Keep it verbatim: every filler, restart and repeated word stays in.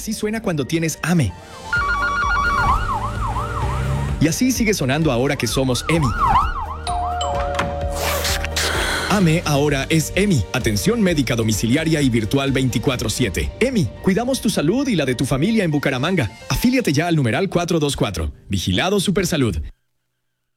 Así suena cuando tienes A M E. Y así sigue sonando ahora que somos E M I. A M E ahora es E M I, Atención Médica Domiciliaria y Virtual veinticuatro siete. E M I, cuidamos tu salud y la de tu familia en Bucaramanga. Afíliate ya al numeral cuatrocientos veinticuatro. Vigilado Supersalud.